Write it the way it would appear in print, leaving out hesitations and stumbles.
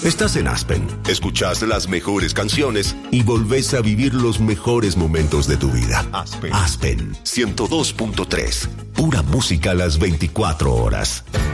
Estás en Aspen, escuchás las mejores canciones y volvés a vivir los mejores momentos de tu vida. Aspen 102.3, pura música a las 24 horas.